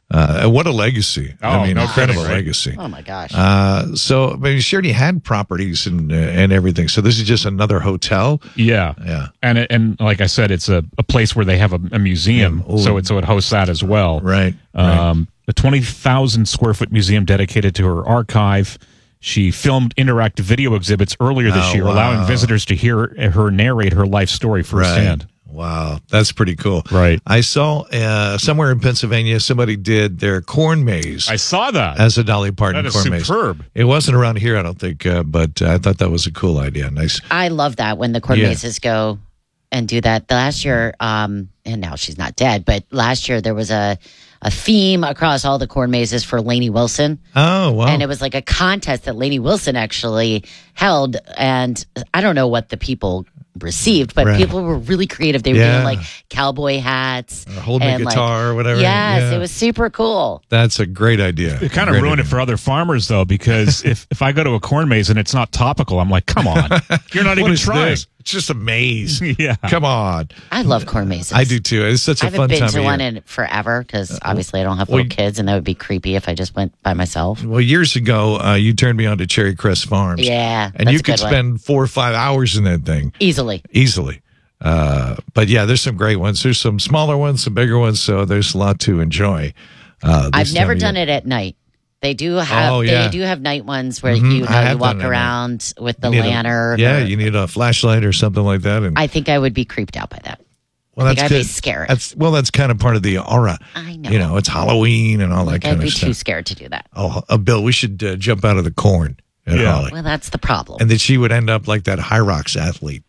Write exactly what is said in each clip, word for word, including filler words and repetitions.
Uh, what a legacy. Oh, I mean, no incredible kidding, right? legacy. Oh, my gosh. Uh, so, I mean, she already had properties and uh, and everything. So this is just another hotel. Yeah, Yeah. and it- and like I said, it's a, a place where they have a, a museum, Yeah. Ooh. so it so it hosts that as well. Right. Um, a twenty thousand square foot museum dedicated to her archive. She filmed interactive video exhibits earlier this Oh, year, wow. allowing visitors to hear her narrate her life story firsthand. Right. Wow, that's pretty cool. Right. I saw uh, somewhere in Pennsylvania somebody did their corn maze I saw that. as a Dolly Parton That is corn maze. superb. It wasn't around here, I don't think, uh, but I thought that was a cool idea. Nice. I love that when the corn Yeah. mazes go and do that. The last year, um, and now she's not dead, but last year there was a, a theme across all the corn mazes for Lainey Wilson. Oh, wow. And it was like a contest that Lainey Wilson actually held. And I don't know what the people received, but Right. people were really creative. They were Yeah. doing like cowboy hats. Or holding a and, like- guitar or whatever. Yes, Yeah. it was super cool. That's a great idea. It kind of Great ruined idea. it for other farmers, though, because if, if I go to a corn maze and it's not topical, I'm like, come on, you're not What even is trying. this? It's just a maze. Yeah. Come on. I love corn mazes. I do too. It's such a I haven't fun been time to of one year. in forever because obviously I don't have well, little kids, and that would be creepy if I just went by myself. Well, years ago, uh, you turned me on to Cherry Crest Farms. Yeah, And that's you a could good one. spend four or five hours in that thing Easily. easily. Uh, but yeah, there's some great ones. There's some smaller ones, some bigger ones. So there's a lot to enjoy. Uh, this I've never time of done year. it at night. They do have Oh, yeah. they do have night ones where Mhm, you I know have you walk done it at night. around with the You need a- lantern. yeah, or- you need a flashlight or something like that. And I think I would be creeped out by that. well, I think that's I'd be good. scared. That's well, that's kind of part of the aura. I know. You know, it's Halloween and all that Like, kind I'd be of too stuff. scared to do that. Oh, uh, Bill, we should uh, jump out of the corn at Yeah. Holly, Well, that's the problem. and then she would end up like that high rocks athlete.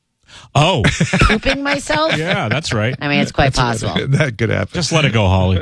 Oh, Pooping myself? yeah, that's right. I mean, it's quite possible. That could happen. Just let it go, Holly.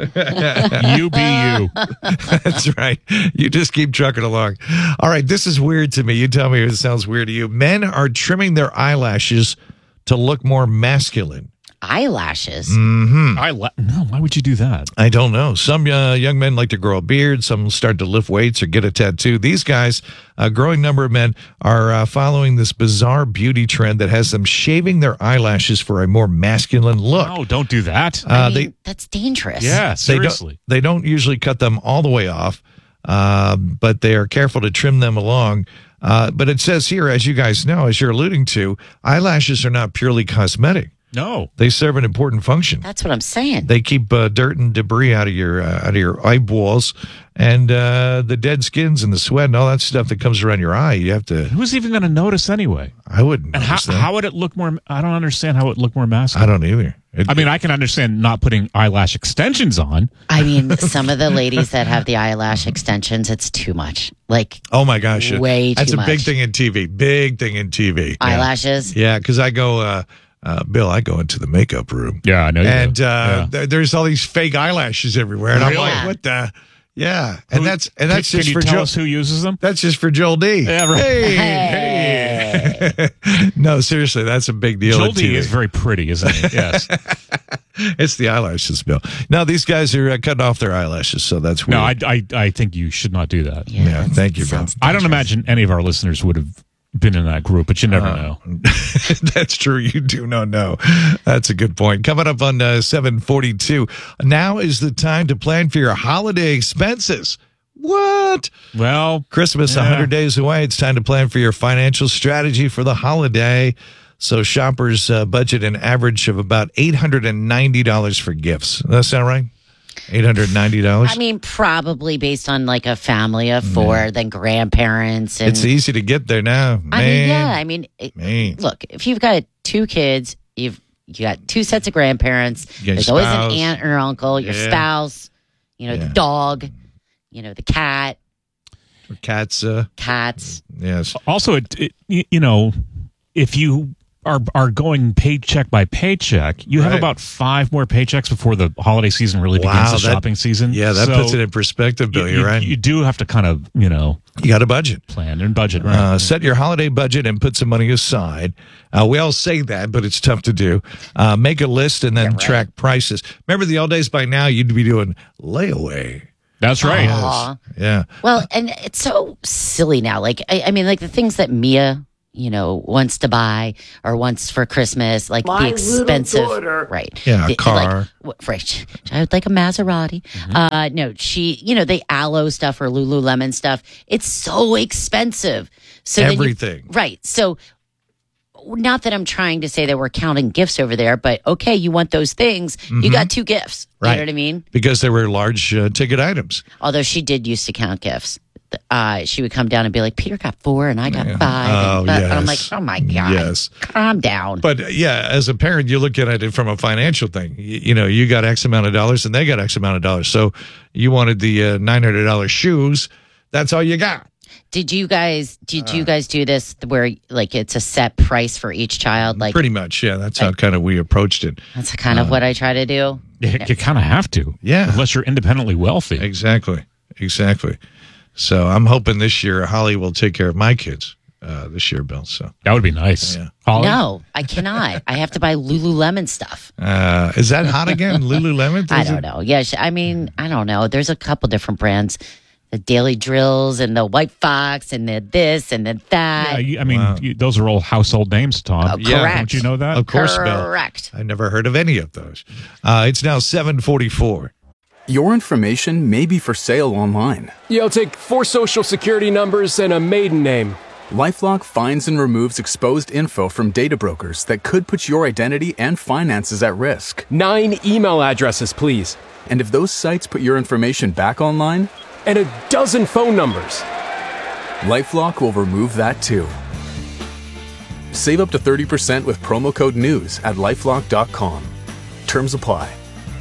You be you. That's right. You just keep trucking along. All right, this is weird to me. You tell me if it sounds weird to you. Men are trimming their eyelashes to look more masculine. Eyelashes. Mm. I la- no. Why would you do that? I don't know. Some uh, young men like to grow a beard. Some start to lift weights or get a tattoo. These guys, a growing number of men, are uh, following this bizarre beauty trend that has them shaving their eyelashes for a more masculine look. No, don't do that. I Uh, mean, they that's dangerous. yeah, they don't, seriously. they don't usually cut them all the way off, uh, but they are careful to trim them along. Uh, but it says here, as you guys know, as you're alluding to, eyelashes are not purely cosmetic. No. They serve an important function. That's what I'm saying. They keep uh, dirt and debris out of your uh, out of your eyeballs, and uh, the dead skins and the sweat and all that stuff that comes around your eye. You have to. Who's even going to notice anyway? I wouldn't. And how, notice that. how would it look more? I don't understand how it would look more I masculine. don't either. It- I mean, I can understand not putting eyelash extensions on. I mean, some of the ladies that have the eyelash extensions, it's too much. Like oh my gosh, way that's too a big much. thing in T V. Big thing in T V. eyelashes. Yeah, because I go, uh, uh, Bill, I go into the makeup room. Yeah, I know. You and do. uh, Yeah. th- there's all these fake eyelashes everywhere, and I'm Really? like, what the? Yeah, and Who- that's and that's can, just can you for tell Joel. us who uses them? That's just for Joel D. Yeah, right. Hey, Hey. hey. No, seriously, that's a big deal. Joel in T V. D is very pretty, isn't he? Yes. It's the eyelashes, Bill. No, these guys are uh, cutting off their eyelashes, so that's weird. No, I, I, I think you should not do that. Yeah, yeah, that's- thank you, Bill. sounds I don't imagine any of our listeners would have been in that group, but you never know. That's true. You do not know. That's a good point. Coming up on uh, seven forty-two. Now is the time to plan for your holiday expenses. What? Well, Christmas Yeah. one hundred days away. It's time to plan for your financial strategy for the holiday. So shoppers uh, budget an average of about eight hundred ninety dollars for gifts. Does that sound right? eight hundred ninety dollars? I mean, probably based on like a family of four, then grandparents, and It's easy to get there now. Man. I mean, yeah. I mean, it, Man. look, if you've got two kids, you've you got two sets of grandparents. You got your There's always an spouse. aunt or uncle, your Yeah. spouse, you know, Yeah. the dog, you know, the cat, Cats, uh, cats. yes. also, it, it y- you know, if you are are going paycheck by paycheck, you have Right. about five more paychecks before the holiday season really begins, Wow, the that- shopping season. Yeah, that So puts it in perspective, Bill. you, You're you- right. You do have to kind of, you know, You got a budget. plan and budget, right? Uh, set your holiday budget and put some money aside. Uh, we all say that, but it's tough to do. Uh, make a list and then right. track prices. Remember the old days by now, you'd be doing layaway. That's right. Aw. Yeah. Well, and it's so silly now. Like, I, I mean, like the things that Mia you know, wants to buy or wants for Christmas, like My the expensive, little daughter. right? Yeah, a The- car. Like, what- right. I would like a Maserati. Mm-hmm. Uh, no, she, you know, the Aloe stuff or Lululemon stuff. It's so expensive. So then you- Everything. right. So, not that I'm trying to say that we're counting gifts over there, but okay, you want those things. You got two gifts. You Right. know what I mean? Because they were large uh, ticket items. Although she did used to count gifts. Uh, she would come down and be like, Peter got four and I got Yeah. five. Oh, and, but, and I'm like, yes. oh my God. Yes. Calm down. But uh, yeah, as a parent, you look at it from a financial thing. You, you know, you got X amount of dollars and they got X amount of dollars. So you wanted the uh, nine hundred dollars shoes. That's all you got. Did you guys did Uh. you guys do this where like it's a set price for each child? Like Pretty much. Yeah. That's how kind of we approached it. that's kind of what I try to do. You, you kind of have to. Yeah. Unless you're independently wealthy. Exactly. Exactly. So I'm hoping this year Holly will take care of my kids uh, this year, Bill. So That would be nice. Yeah. Holly? No, I cannot. I have to buy Lululemon stuff. uh, is that hot again? Lululemon? I Is don't it- know. Yeah, sh- I mean, I don't know. There's a couple different brands. The Daily Drills and the White Fox and the this and the Yeah, that. you, I mean, you, those are all household names, Tom. Oh, Yeah. correct. Don't you know that? Of course, Bill. Correct. I never heard of any of those. Uh, it's now seven forty-four. Your information may be for sale online. You'll take four social security numbers and a maiden name. LifeLock finds and removes exposed info from data brokers that could put your identity and finances at risk. Nine email addresses, please. And if those sites put your information back online, And a dozen phone numbers. LifeLock will remove that too. Save up to thirty percent with promo code NEWS at lifelock dot com. Terms apply.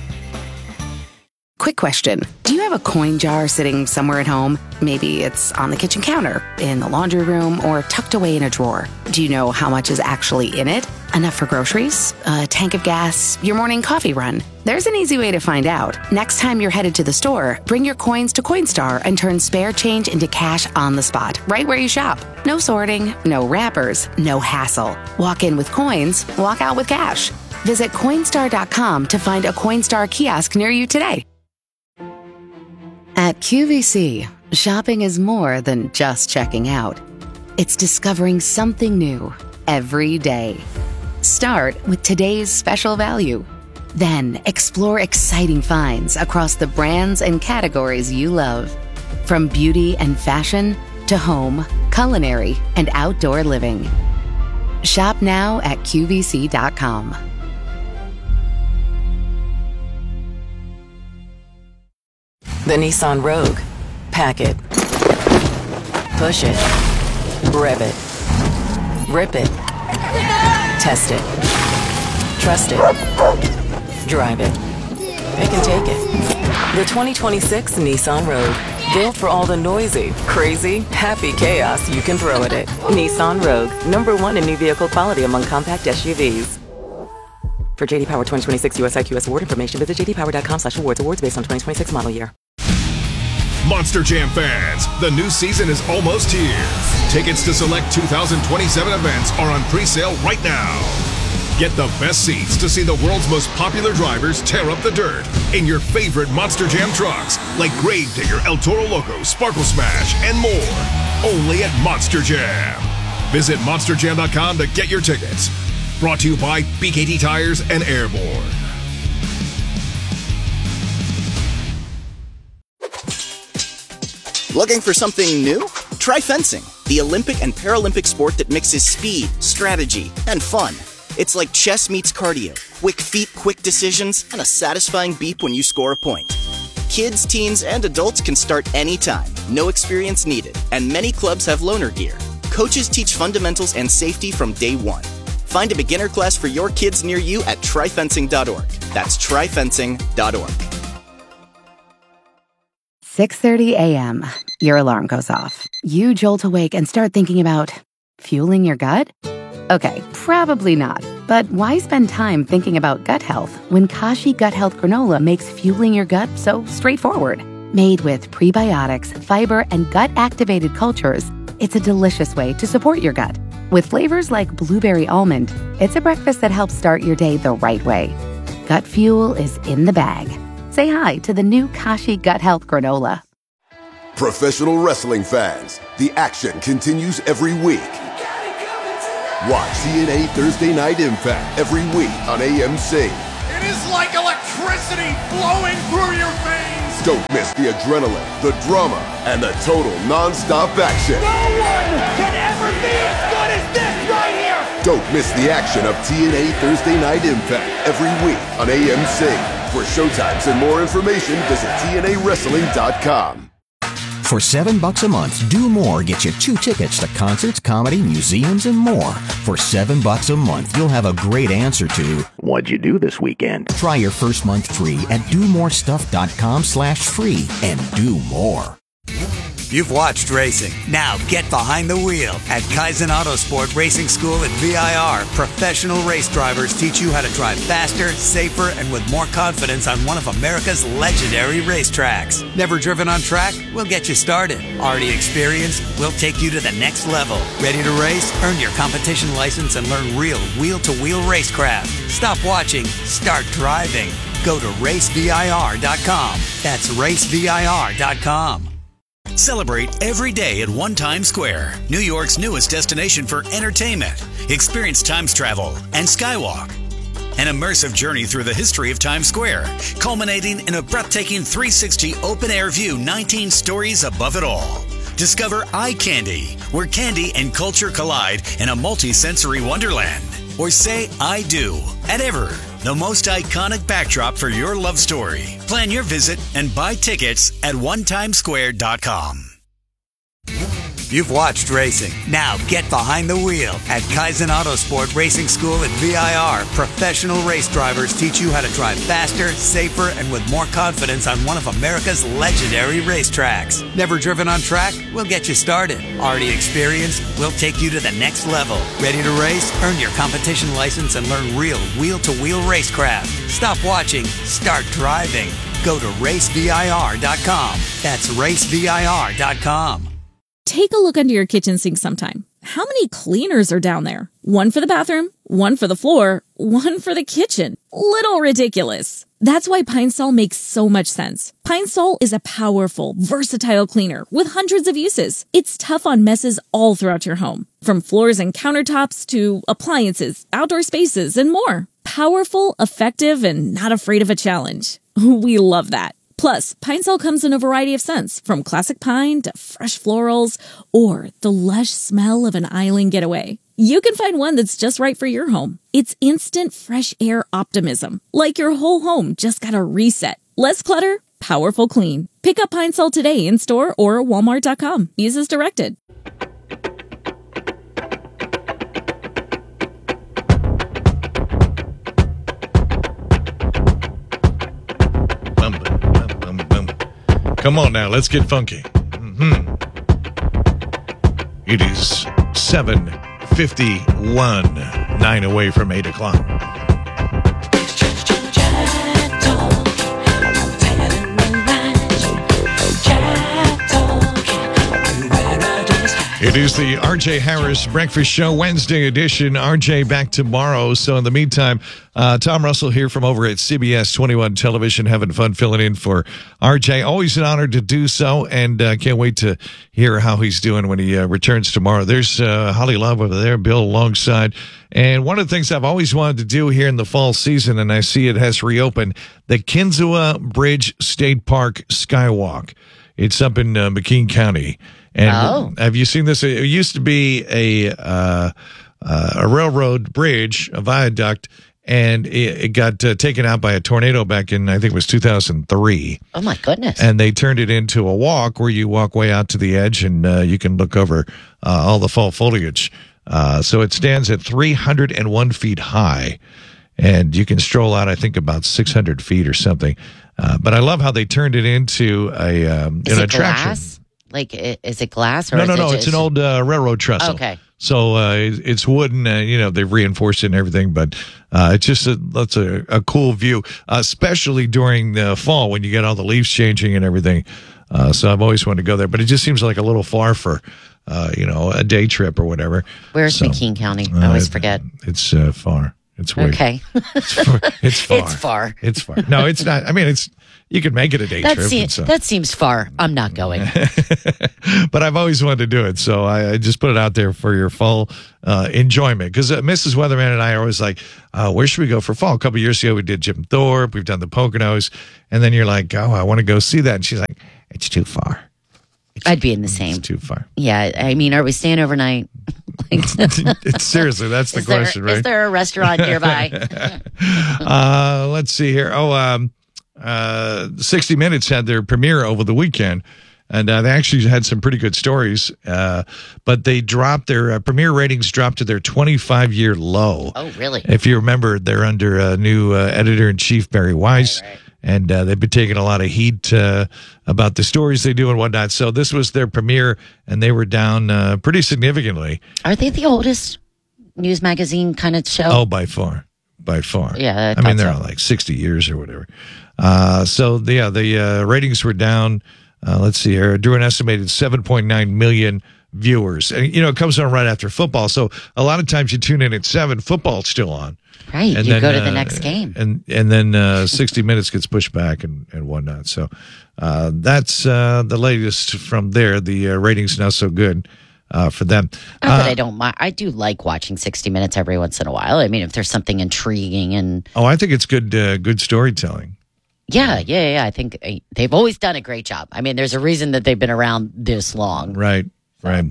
Quick question. Do you have a coin jar sitting somewhere at home? Maybe it's on the kitchen counter, in the laundry room, or tucked away in a drawer. Do you know how much is actually in it? Enough for groceries? A tank of gas? Your morning coffee run? There's an easy way to find out. Next time you're headed to the store, bring your coins to Coinstar and turn spare change into cash on the spot, right where you shop. No sorting, no wrappers, no hassle. Walk in with coins, walk out with cash. Visit Coinstar dot com to find a Coinstar kiosk near you today. At Q V C, shopping is more than just checking out. It's discovering something new every day. Start with today's special value. Then explore exciting finds across the brands and categories you love. From beauty and fashion to home, culinary, and outdoor living. Shop now at Q V C dot com. The Nissan Rogue. Pack it. Push it. Rev it. Rip it. Test it. Trust it. Drive it. Pick and take it. The twenty twenty-six Nissan Rogue. Built for all the noisy, crazy, happy chaos you can throw at it. Nissan Rogue. Number one in new vehicle quality among compact S U Vs. For J D Power twenty twenty-six U S I Q S award information, visit j d power dot com slash awards. Awards based on twenty twenty-six model year. Monster Jam fans, the new season is almost here. Tickets to select two thousand twenty-seven events are on pre-sale right now. Get the best seats to see the world's most popular drivers tear up the dirt in your favorite Monster Jam trucks, like Gravedigger, El Toro Loco, Sparkle Smash, and more. Only at Monster Jam. Visit monster jam dot com to get your tickets. Brought to you by B K T Tires and Airborne. Looking for something new? Try fencing, the Olympic and Paralympic sport that mixes speed, strategy, and fun. It's like chess meets cardio, quick feet, quick decisions, and a satisfying beep when you score a point. Kids, teens, and adults can start anytime, no experience needed, and many clubs have loaner gear. Coaches teach fundamentals and safety from day one. Find a beginner class for your kids near you at try fencing dot org. That's try fencing dot org. six thirty a.m. Your alarm goes off. You jolt awake and start thinking about fueling your gut? Okay, probably not. But why spend time thinking about gut health when Kashi Gut Health Granola makes fueling your gut so straightforward? Made with prebiotics, fiber, and gut-activated cultures, it's a delicious way to support your gut. With flavors like blueberry almond, it's a breakfast that helps start your day the right way. Gut fuel is in the bag. Say hi to the new Kashi Gut Health Granola. Professional wrestling fans, the action continues every week. Watch T N A Thursday Night Impact every week on A M C. It is like electricity flowing through your veins. Don't miss the adrenaline, the drama, and the total non-stop action. No one can ever be as good as this right here. Don't miss the action of T N A Thursday Night Impact every week on A M C. For showtimes and more information, visit T N A wrestling dot com. For seven bucks a month, Do More gets you two tickets to concerts, comedy, museums, and more. For seven bucks a month, you'll have a great answer to what'd you do this weekend? Try your first month free at do more stuff dot com slash free and do more. You've watched racing. Now get behind the wheel. At Kaizen Autosport Racing School at V I R, professional race drivers teach you how to drive faster, safer, and with more confidence on one of America's legendary racetracks. Never driven on track? We'll get you started. Already experienced? We'll take you to the next level. Ready to race? Earn your competition license and learn real wheel-to-wheel racecraft. Stop watching. Start driving. Go to race V I R dot com. That's race V I R dot com. Celebrate every day at One Times Square, New York's newest destination for entertainment. Experience Times Travel and Skywalk, an immersive journey through the history of Times Square, culminating in a breathtaking three sixty open-air view, nineteen stories above it all. Discover Eye Candy, where candy and culture collide in a multi-sensory wonderland. Or say I do at Ever, the most iconic backdrop for your love story. Plan your visit and buy tickets at one times square dot com. You've watched racing. Now get behind the wheel. At Kaizen Autosport Racing School at V I R, professional race drivers teach you how to drive faster, safer, and with more confidence on one of America's legendary racetracks. Never driven on track? We'll get you started. Already experienced? We'll take you to the next level. Ready to race? Earn your competition license and learn real wheel-to-wheel racecraft. Stop watching. Start driving. Go to race V I R dot com. That's race V I R dot com. Take a look under your kitchen sink sometime. How many cleaners are down there? One for the bathroom, one for the floor, one for the kitchen. Little ridiculous. That's why Pine Sol makes so much sense. Pine Sol is a powerful, versatile cleaner with hundreds of uses. It's tough on messes all throughout your home, from floors and countertops to appliances, outdoor spaces, and more. Powerful, effective, and not afraid of a challenge. We love that. Plus, Pine Sol comes in a variety of scents, from classic pine to fresh florals or the lush smell of an island getaway. You can find one that's just right for your home. It's instant fresh air optimism, like your whole home just got a reset. Less clutter, powerful clean. Pick up Pine Sol today in store or walmart dot com. Use as directed. Come on now, let's get funky. Mm-hmm. It is seven fifty-one, nine away from eight o'clock. It is the R J Harris Breakfast Show, Wednesday edition. R J back tomorrow. So in the meantime, uh, Tom Russell here from over at C B S twenty-one Television, having fun filling in for R J. Always an honor to do so, and uh, can't wait to hear how he's doing when he uh, returns tomorrow. There's uh, Holly Love over there, Bill alongside. And one of the things I've always wanted to do here in the fall season, and I see it has reopened, the Kinzua Bridge State Park Skywalk. It's up in uh, McKean County. And oh. Have you seen this? It used to be a uh, uh, a railroad bridge, a viaduct, and it, it got uh, taken out by a tornado back in, I think it was two thousand three. Oh, my goodness. And they turned it into a walk where you walk way out to the edge and uh, you can look over uh, all the fall foliage. Uh, so it stands at three hundred one feet high, and you can stroll out, I think, about six hundred feet or something. Uh, but I love how they turned it into a um, Is an it attraction. glass? Like, i- is it glass? Or No, is no, it no. just- It's an old uh, railroad trestle. Okay. So uh, it- it's wooden. Uh, you know, they've reinforced it and everything, but uh, it's just a, that's a, a cool view, uh, especially during the fall when you get all the leaves changing and everything. Uh, so I've always wanted to go there, but it just seems like a little far for, uh, you know, a day trip or whatever. Where's So, McKean County? I always uh, forget. It's uh, far. It's way. Okay. It's far. It's far. It's far. It's far. No, it's not. I mean, it's You could make it a day That, trip. se- and so. that seems far. I'm not going. But I've always wanted to do it, so I, I just put it out there for your full uh, enjoyment. Because uh, Missus Weatherman and I are always like, uh, where should we go for fall? A couple of years ago, we did Jim Thorpe. We've done the Poconos. And then you're like, oh, I want to go see that. And she's like, it's too far. It's, I'd be in the same. It's too far. Yeah, I mean, are we staying overnight? It's, seriously, that's the is there, question, right? Is there a restaurant nearby? uh, let's see here. Oh, um, uh, sixty minutes had their premiere over the weekend, and uh, they actually had some pretty good stories, uh, but they dropped their uh, premiere ratings dropped to their twenty-five year low. Oh, really? If you remember, they're under a new uh, editor-in-chief, Barry Weiss, right, right. and uh, they've been taking a lot of heat uh, about the stories they do and whatnot. So this was their premiere, and they were down uh, pretty significantly. Are they the oldest news magazine kind of show? Oh, by far. By far. Yeah, I, I mean, they're so. on like sixty years or whatever. Uh, so, the, yeah, the uh, ratings were down. Uh, let's see here. Drew an estimated seven point nine million viewers. And, you know, it comes on right after football. So, a lot of times you tune in at seven, football's still on. Right. And you then, go to uh, the next game. And and then uh, sixty minutes gets pushed back and, and whatnot. So, uh, that's uh, the latest from there. The uh, ratings not so good. Uh, for them. Not that Uh, I don't mind. I do like watching sixty minutes every once in a while. I mean, if there's something intriguing and. Oh, I think it's good, uh, good storytelling. Yeah, yeah, yeah. I think uh, they've always done a great job. I mean, there's a reason that they've been around this long. Right, right.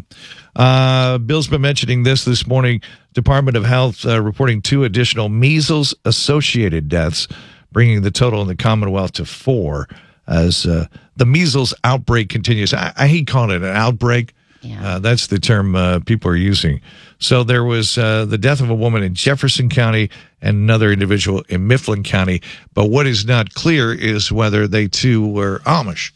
Uh, Bill's been mentioning this this morning. Department of Health uh, reporting two additional measles-associated deaths, bringing the total in the Commonwealth to four as uh, the measles outbreak continues. I, I hate calling it an outbreak. Yeah. Uh, that's the term uh, people are using. So there was uh, the death of a woman in Jefferson County and another individual in Mifflin County. But what is not clear is whether they too were Amish.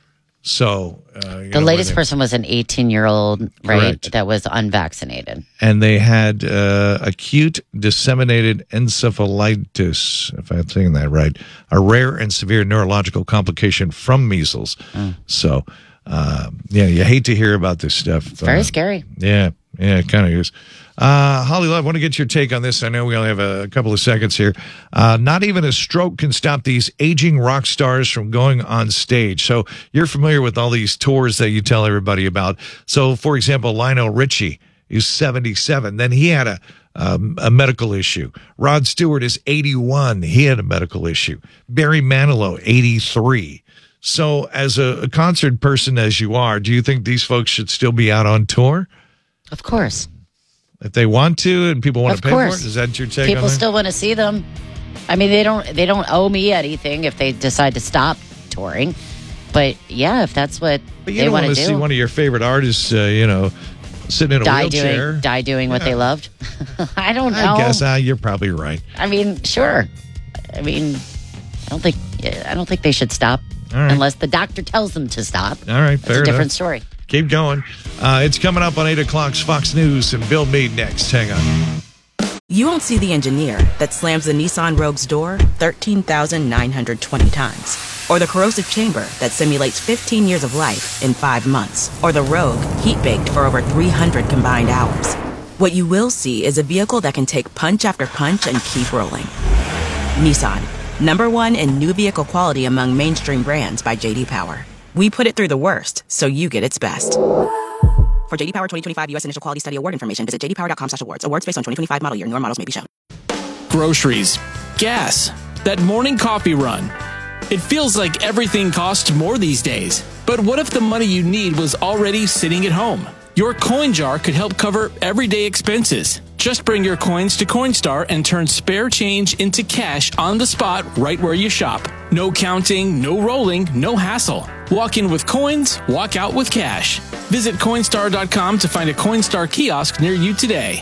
So uh, you the know, latest they, person was an eighteen-year-old, right, Correct. that was unvaccinated. and they had uh, acute disseminated encephalitis, if I'm saying that right, a rare and severe neurological complication from measles. Mm. So, uh, yeah, you hate to hear about this stuff. It's very uh, scary. Yeah, yeah, it kind of is. Uh, Holly Love, I want to get your take on this. I know we only have a couple of seconds here. Uh, not even a stroke can stop these aging rock stars from going on stage. So you're familiar with all these tours that you tell everybody about. So, for example, Lionel Richie is seventy-seven. Then he had a um, a medical issue. Rod Stewart is eighty-one. He had a medical issue. Barry Manilow, eighty-three. So as a, a concert person as you are, do you think these folks should still be out on tour? Of course. If they want to and people want Of to pay course. for it? Is that your take People on that? still want to see them. I mean, they don't they don't owe me anything if they decide to stop touring. But yeah, if that's what But you they don't want want to to do, see one of your favorite artists, uh, you know, sitting in a die wheelchair. doing die doing what they loved. I don't know. I guess uh, you're probably right. I mean, sure. I mean, I don't think I don't think they should stop All right. unless the doctor tells them to stop. All right, That's fair a different enough. story. Keep going. Uh, it's coming up on eight o'clock's Fox News and Bill Meade next. Hang on. You won't see the engineer that slams the Nissan Rogue's door thirteen thousand nine hundred twenty times. Or the corrosive chamber that simulates fifteen years of life in five months. Or the Rogue heat-baked for over three hundred combined hours. What you will see is a vehicle that can take punch after punch and keep rolling. Nissan, number one in new vehicle quality among mainstream brands by J D Power. We put it through the worst, so you get its best. For J D Power twenty twenty-five U S Initial Quality Study Award information, visit j d power dot com slash awards. Awards based on twenty twenty-five model year. Newer models may be shown. Groceries, gas, that morning coffee run. It feels like everything costs more these days. But what if the money you need was already sitting at home? Your coin jar could help cover everyday expenses. Just bring your coins to Coinstar and turn spare change into cash on the spot right where you shop. No counting, no rolling, no hassle. Walk in with coins, walk out with cash. Visit Coinstar dot com to find a Coinstar kiosk near you today.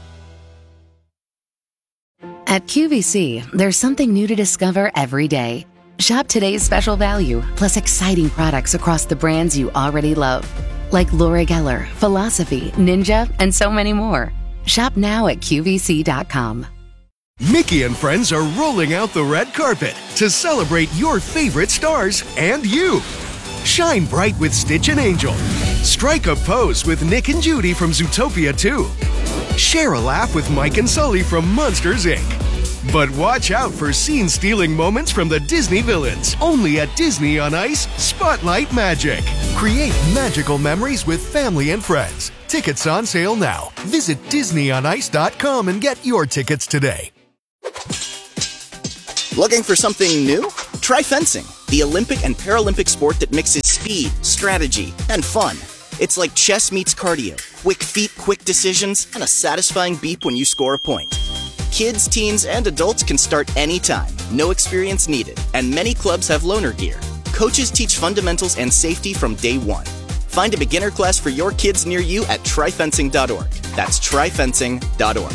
At Q V C, there's something new to discover every day. Shop today's special value, plus exciting products across the brands you already love. Like Laura Geller, Philosophy, Ninja, and so many more. Shop now at Q V C dot com. Mickey and friends are rolling out the red carpet to celebrate your favorite stars and you. Shine bright with Stitch and Angel. Strike a pose with Nick and Judy from Zootopia two. Share a laugh with Mike and Sully from Monsters, Incorporated. But watch out for scene-stealing moments from the Disney villains. Only at Disney on Ice, Spotlight Magic. Create magical memories with family and friends. Tickets on sale now. Visit disney on ice dot com and get your tickets today. Looking for something new? Try fencing, the Olympic and Paralympic sport that mixes speed, strategy, and fun. It's like chess meets cardio. Quick feet, quick decisions, and a satisfying beep when you score a point. Kids, teens, and adults can start anytime. No experience needed. And many clubs have loaner gear. Coaches teach fundamentals and safety from day one. Find a beginner class for your kids near you at try fencing dot org. That's try fencing dot org.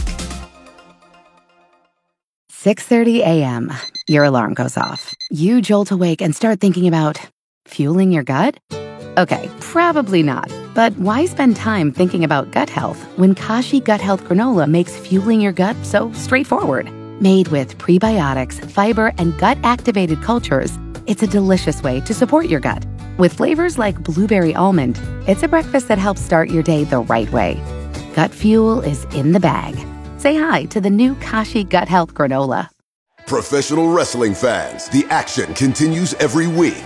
six thirty a.m. Your alarm goes off. You jolt awake and start thinking about fueling your gut? Okay, probably not. But why spend time thinking about gut health when Kashi Gut Health Granola makes fueling your gut so straightforward? Made with prebiotics, fiber, and gut-activated cultures, it's a delicious way to support your gut. With flavors like blueberry almond, it's a breakfast that helps start your day the right way. Gut fuel is in the bag. Say hi to the new Kashi Gut Health Granola. Professional wrestling fans, the action continues every week.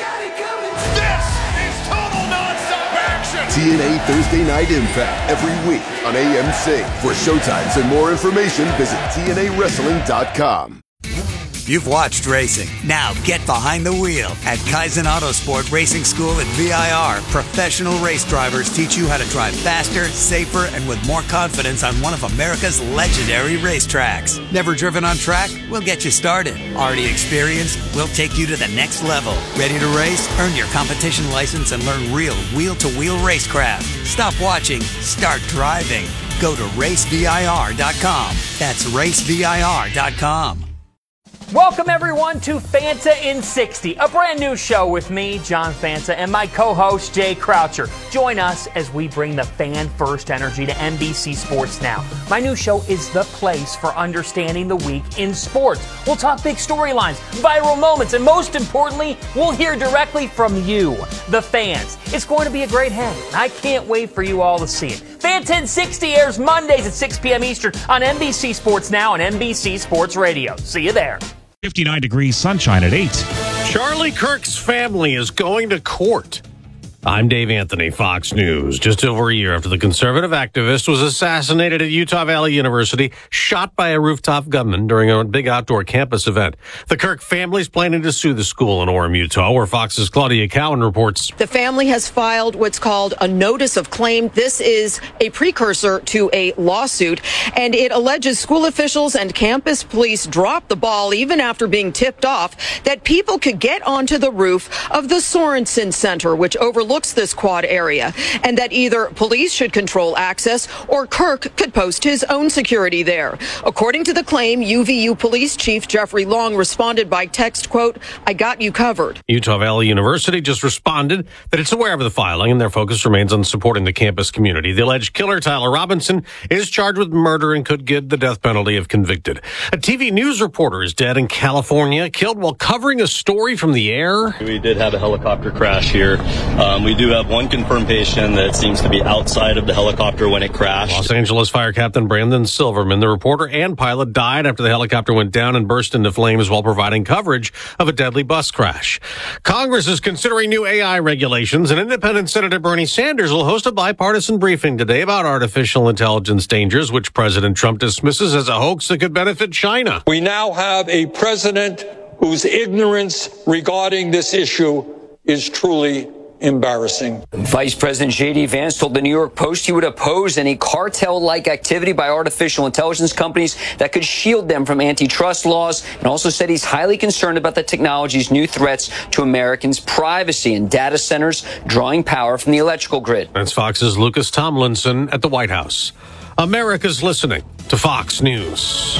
T N A Thursday Night Impact every week on A M C. For showtimes and more information, visit T N A wrestling dot com. You've watched racing. Now get behind the wheel. At Kaizen Autosport Racing School at V I R, professional race drivers teach you how to drive faster, safer, and with more confidence on one of America's legendary racetracks. Never driven on track? We'll get you started. Already experienced? We'll take you to the next level. Ready to race? Earn your competition license and learn real wheel-to-wheel racecraft. Stop watching. Start driving. Go to race V I R dot com. That's race V I R dot com. Welcome, everyone, to Fanta in sixty, a brand new show with me, John Fanta, and my co-host, Jay Croucher. Join us as we bring the fan-first energy to N B C Sports Now. My new show is the place for understanding the week in sports. We'll talk big storylines, viral moments, and most importantly, we'll hear directly from you, the fans. It's going to be a great hang. I can't wait for you all to see it. Fanta in sixty airs Mondays at six p.m. Eastern on N B C Sports Now and N B C Sports Radio. See you there. fifty-nine degrees, sunshine at eight. Charlie Kirk's family is going to court. I'm Dave Anthony, Fox News. Just over a year after the conservative activist was assassinated at Utah Valley University, shot by a rooftop gunman during a big outdoor campus event. The Kirk family's planning to sue the school in Orem, Utah, where Fox's Claudia Cowan reports. The family has filed what's called a notice of claim. This is a precursor to a lawsuit, and it alleges school officials and campus police dropped the ball even after being tipped off that people could get onto the roof of the Sorensen Center, which overlooks this quad area, and that either police should control access or Kirk could post his own security there. According to the claim, U V U Police Chief Jeffrey Long responded by text, quote, "I got you covered." Utah Valley University just responded that it's aware of the filing and their focus remains on supporting the campus community. The alleged killer, Tyler Robinson, is charged with murder and could get the death penalty if convicted. A T V news reporter is dead in California, killed while covering a story from the air. We did have a helicopter crash here. Um, we do have one confirmed patient that seems to be outside of the helicopter when it crashed. Los Angeles Fire Captain Brandon Silverman, the reporter and pilot, died after the helicopter went down and burst into flames while providing coverage of a deadly bus crash. Congress is considering new A I regulations, and independent Senator Bernie Sanders will host a bipartisan briefing today about artificial intelligence dangers, which President Trump dismisses as a hoax that could benefit China. We now have a president whose ignorance regarding this issue is truly embarrassing. Vice President J D Vance told the New York Post he would oppose any cartel-like activity by artificial intelligence companies that could shield them from antitrust laws, and also said he's highly concerned about the technology's new threats to Americans' privacy and data centers drawing power from the electrical grid. That's Fox's Lucas Tomlinson at the White House. America's listening to Fox News.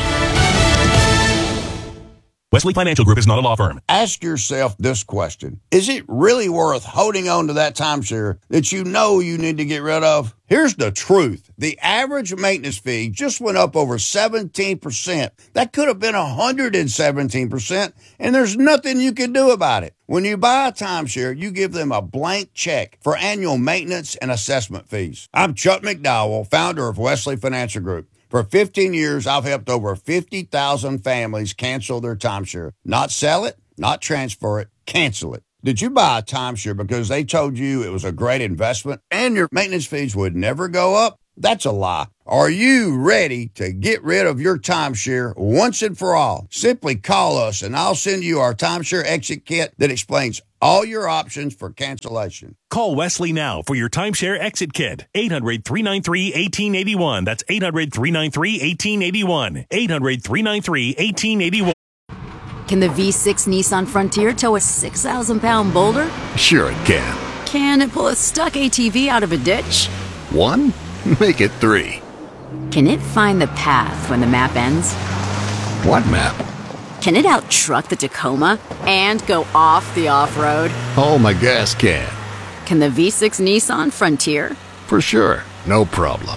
Wesley Financial Group is not a law firm. Ask yourself this question. Is it really worth holding on to that timeshare that you know you need to get rid of? Here's the truth. The average maintenance fee just went up over seventeen percent. That could have been one hundred seventeen percent, and there's nothing you can do about it. When you buy a timeshare, you give them a blank check for annual maintenance and assessment fees. I'm Chuck McDowell, founder of Wesley Financial Group. For fifteen years, I've helped over fifty thousand families cancel their timeshare. Not sell it, not transfer it, cancel it. Did you buy a timeshare because they told you it was a great investment and your maintenance fees would never go up? That's a lie. Are you ready to get rid of your timeshare once and for all? Simply call us and I'll send you our timeshare exit kit that explains all your options for cancellation. Call Wesley now for your timeshare exit kit. eight hundred, three nine three, one eight eight one. That's eight hundred, three nine three, one eight eight one. eight hundred, three nine three, one eight eight one. Can the V six Nissan Frontier tow a six thousand pound boulder? Sure it can. Can it pull a stuck A T V out of a ditch? One? Make it three. Can it find the path when the map ends? What map? Can it out-truck the Tacoma and go off the off-road? Oh, my gas can. Can the V six Nissan Frontier? For sure. No problem.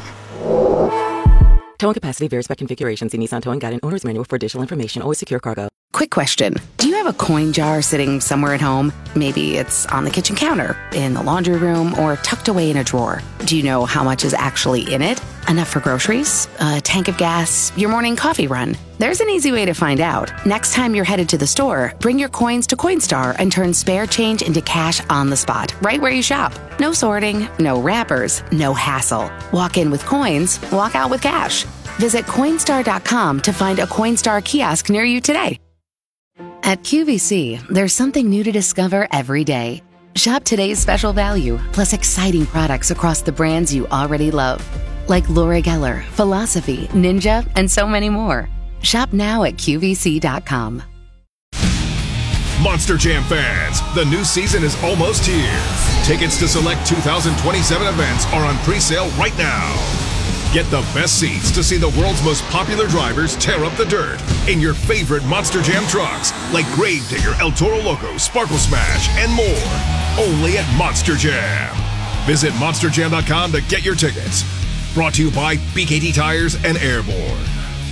Towing capacity varies by configuration. See Nissan Towing Guide and Owner's Manual for additional information. Always secure cargo. Quick question. Do you have a coin jar sitting somewhere at home? Maybe it's on the kitchen counter, in the laundry room, or tucked away in a drawer. Do you know how much is actually in it? Enough for groceries? A tank of gas? Your morning coffee run? There's an easy way to find out. Next time you're headed to the store, bring your coins to Coinstar and turn spare change into cash on the spot, right where you shop. No sorting, no wrappers, no hassle. Walk in with coins, walk out with cash. Visit Coinstar dot com to find a Coinstar kiosk near you today. At Q V C, there's something new to discover every day. Shop today's special value, plus exciting products across the brands you already love, like Laura Geller, Philosophy, Ninja, and so many more. Shop now at Q V C dot com. Monster Jam fans, the new season is almost here. Tickets to select two thousand twenty-seven events are on pre-sale right now. Get the best seats to see the world's most popular drivers tear up the dirt in your favorite Monster Jam trucks, like Gravedigger, El Toro Loco, Sparkle Smash, and more. Only at Monster Jam. Visit monster jam dot com to get your tickets. Brought to you by B K T Tires and Airborne.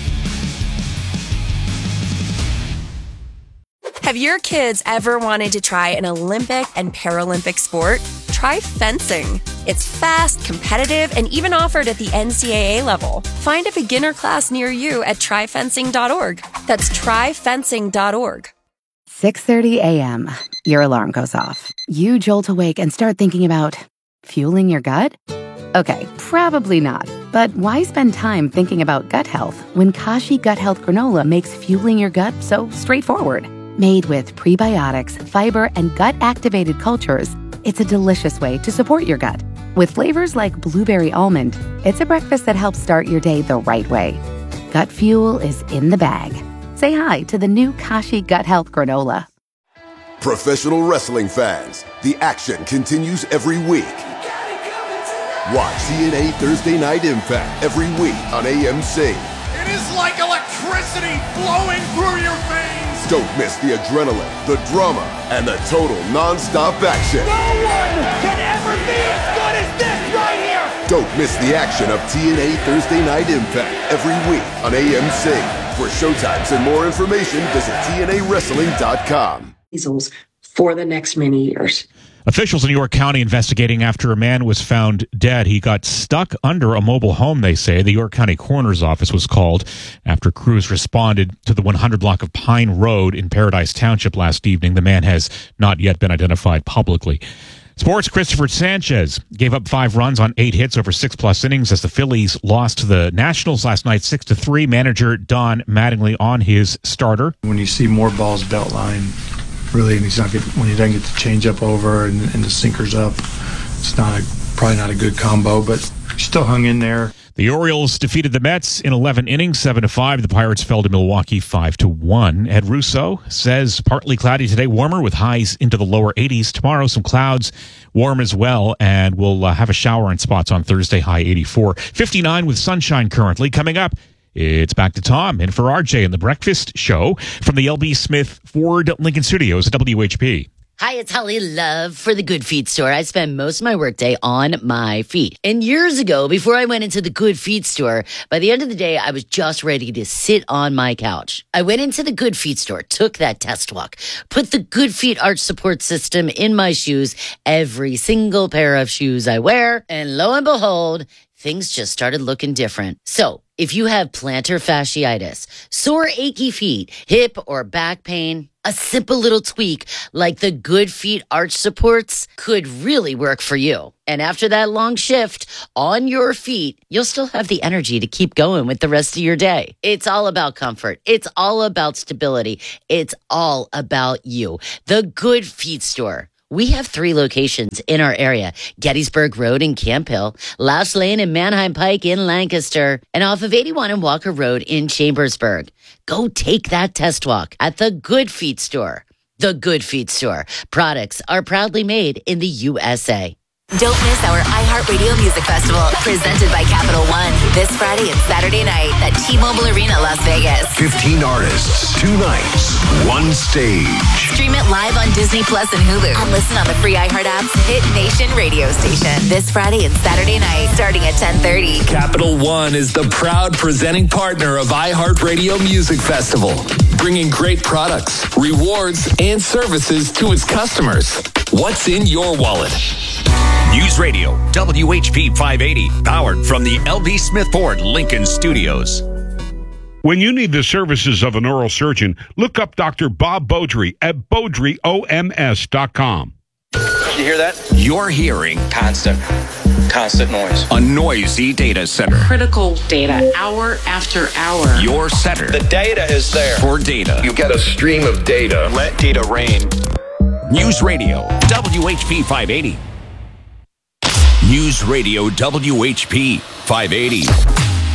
Have your kids ever wanted to try an Olympic and Paralympic sport? Try fencing. It's fast, competitive, and even offered at the N C double A level. Find a beginner class near you at try fencing dot org. That's try fencing dot org. six thirty a.m. Your alarm goes off. You jolt awake and start thinking about fueling your gut? Okay, probably not. But why spend time thinking about gut health when Kashi Gut Health Granola makes fueling your gut so straightforward? Made with prebiotics, fiber, and gut-activated cultures, it's a delicious way to support your gut. With flavors like blueberry almond, it's a breakfast that helps start your day the right way. Gut fuel is in the bag. Say hi to the new Kashi Gut Health Granola. Professional wrestling fans, the action continues every week. Watch T N A Thursday Night Impact every week on A M C. It is like electricity flowing through your veins. Don't miss the adrenaline, the drama, and the total non-stop action. No one can ever be as good as this right here. Don't miss the action of T N A Thursday Night Impact every week on A M C. For showtimes and more information, visit T N A wrestling dot com. For the next many years. Officials in New York County investigating after a man was found dead. He got stuck under a mobile home, they say. The York County Coroner's Office was called after crews responded to the one hundred block of Pine Road in Paradise Township last evening. The man has not yet been identified publicly. Sports, Christopher Sanchez gave up five runs on eight hits over six-plus innings as the Phillies lost to the Nationals last night six to three. Manager Don Mattingly on his starter. When you see more balls belt line, really, and he's not get, when he doesn't get the changeup over and, and the sinkers up, it's not a, probably not a good combo, but he still hung in there. The Orioles defeated the Mets in eleven innings, seven to five. The Pirates fell to Milwaukee five to one. Ed Russo says partly cloudy today, warmer with highs into the lower eighties. Tomorrow, some clouds, warm as well, and we'll uh, have a shower in spots on Thursday, high eighty-four. fifty-nine with sunshine currently. Coming up, it's back to Tom and for R J in the Breakfast Show from the L B Smith Ford Lincoln Studios at W H P. Hi, it's Holly Love for the Good Feet store. I spend most of my workday on my feet. And years ago, before I went into the Good Feet store, by the end of the day, I was just ready to sit on my couch. I went into the Good Feet store, took that test walk, put the Good Feet arch support system in my shoes, every single pair of shoes I wear, and lo and behold, things just started looking different. So, if you have plantar fasciitis, sore achy feet, hip or back pain, a simple little tweak like the Good Feet arch supports could really work for you. And after that long shift on your feet, you'll still have the energy to keep going with the rest of your day. It's all about comfort. It's all about stability. It's all about you. The Good Feet Store. We have three locations in our area: Gettysburg Road in Camp Hill, Louse Lane and Manheim Pike in Lancaster, and off of eighty-one and Walker Road in Chambersburg. Go take that test walk at the Good Feet Store. The Good Feet Store. Products are proudly made in the U S A. Don't miss our iHeartRadio Music Festival, presented by Capital One, this Friday and Saturday night at T-Mobile Arena, Las Vegas. fifteen artists, two nights, one stage. Stream it live on Disney Plus and Hulu, and listen on the free iHeart app's Hit Nation radio station this Friday and Saturday night, starting at ten thirty. Capital One is the proud presenting partner of iHeartRadio Music Festival, bringing great products, rewards, and services to its customers. What's in your wallet? News Radio, W H P five eighty, powered from the L B Smith Ford Lincoln Studios. When you need the services of an oral surgeon, look up Doctor Bob Beaudry at Beaudry O M S dot com. You hear that? You're hearing constant, constant noise. A noisy data center. Critical data, hour after hour. Your center. The data is there. For data. You get a stream of data. Let data rain. News Radio, W H P five eighty. News Radio W H P five eighty.